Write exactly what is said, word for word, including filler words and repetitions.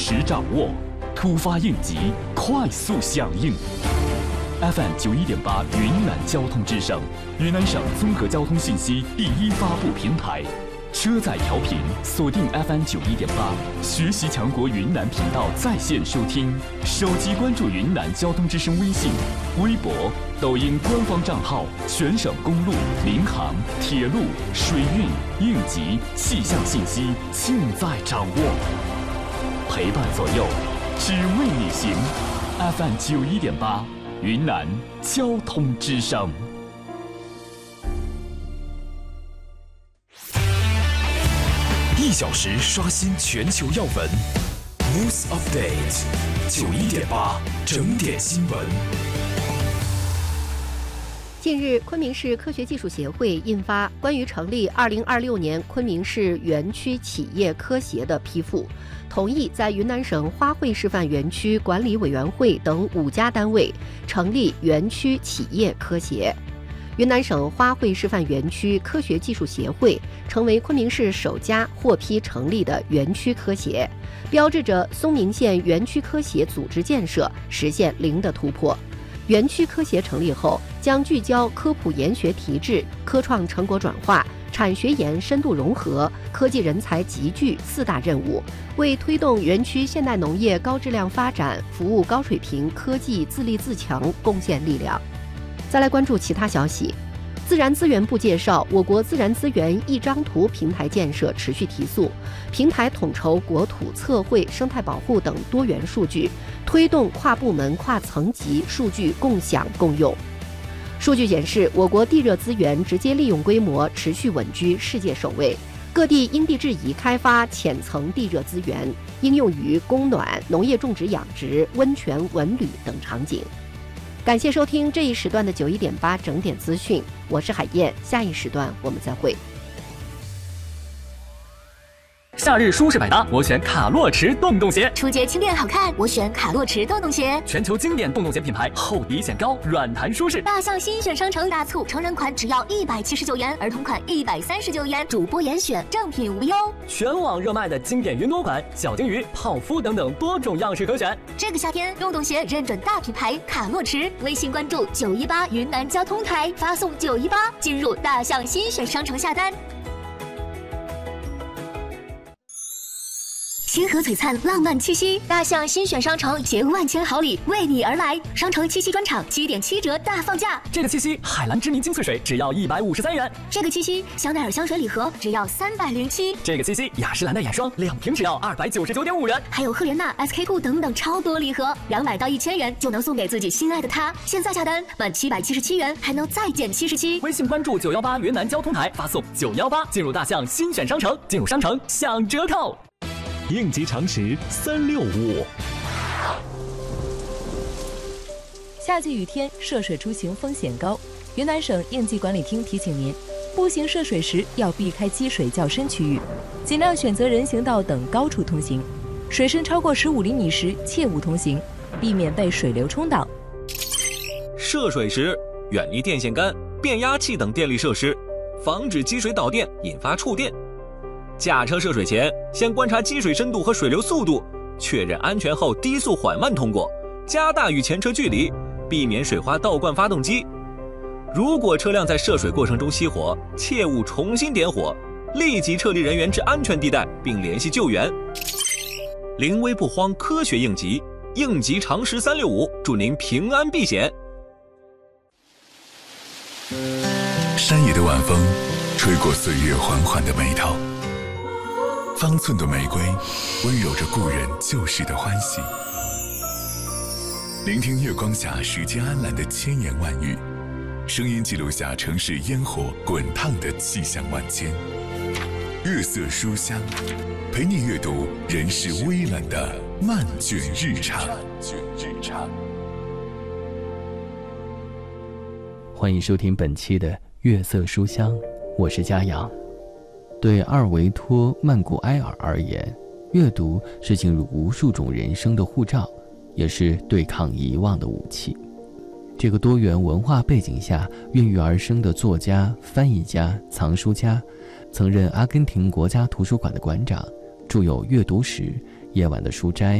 时掌握，突发应急快速响应。F M 九一点八云南交通之声，云南省综合交通信息第一发布平台。车载调频锁定 F M 九一点八，学习强国云南频道在线收听，手机关注云南交通之声微信、微博、抖音官方账号，全省公路、民航、铁路、水运、应急、气象信息尽在掌握，陪伴左右，只为你行。F M 九一点八，云南交通之声。 一小时刷新全球要闻 ，News Update， 九一点八整点新闻。 近日，昆明市科学技术协会印发关于成立二零二六年昆明市园区企业科协的批复，同意在云南省花卉示范园区管理委员会等五家单位成立园区企业科协。云南省花卉示范园区科学技术协会成为昆明市首家获批成立的园区科协，标志着松明县园区科协组织建设实现零的突破。园区科协成立后，将聚焦科普研学提质、科创成果转化、产学研深度融合、科技人才集聚四大任务，为推动园区现代农业高质量发展、服务高水平科技自立自强贡献力量。再来关注其他消息。自然资源部介绍，我国自然资源一张图平台建设持续提速，平台统筹国土测绘、生态保护等多元数据，推动跨部门、跨层级数据共享共用。数据显示，我国地热资源直接利用规模持续稳居世界首位，各地因地制宜开发浅层地热资源，应用于供暖、农业种植养殖、温泉文旅等场景。感谢收听这一时段的九一点八整点资讯，我是海燕，下一时段我们再会。 夏日舒适百搭，我选卡洛驰洞洞鞋； 初节轻便好看，我选卡洛驰洞洞鞋。 全球经典洞洞鞋品牌，厚底显高，软弹舒适。 大象新选商城大促，成人款只要一百七十九元，儿童款一百三十九元，主播严选，正品无忧。 全网热卖的经典云朵款、小金鱼、泡芙等等多种样式可选。 这个夏天，洞洞鞋认准大品牌卡洛驰，微信关注九一八云南交通台，发送九一八进入大象新选商城下单。星河璀璨，浪漫气息，大象新选商城携万千好礼为你而来。商城七夕专场七点七折大放价， 这个七夕海蓝之谜精粹水只要一百五十三元， 这个七夕香奈儿香水礼盒只要三百零七， 这个七夕雅诗兰黛眼霜两瓶只要二百九十九点五元， 还有赫莲娜、S K two 等等超多礼盒，两百到一千元就能送给自己心爱的他。现在下单满七百七十七元还能再减七十七。 微信关注九幺八云南交通台，发送九幺八进入大象新选商城，进入商城享折扣。 应急常识三六五。 夏季雨天涉水出行风险高，云南省应急管理厅提醒您，步行涉水时要避开积水较深区域，尽量选择人行道等高处通行。水深超过十五厘米时切勿通行，避免被水流冲倒。 涉水时远离电线杆、变压器等电力设施，防止积水导电引发触电。驾车涉水前，先观察积水深度和水流速度，确认安全后低速缓慢通过，加大与前车距离，避免水花倒灌发动机。如果车辆在涉水过程中熄火，切勿重新点火，立即撤离人员至安全地带并联系救援。临危不慌，科学应急，应急常识三六五，祝您平安避险。 山野的晚风吹过岁月缓缓的眉头，方寸的玫瑰温柔着故人旧时的欢喜，聆听月光下时间安澜的千言万语，声音记录下城市烟火滚烫的气象万千。月色书香，陪你阅读人世微澜的漫卷日常。 欢迎收听本期的月色书香，我是佳阳。对阿尔维托·曼古埃尔而言，阅读是进入无数种人生的护照，也是对抗遗忘的武器。这个多元文化背景下孕育而生的作家、翻译家、藏书家，曾任阿根廷国家图书馆的馆长，著有《阅读史》《夜晚的书斋》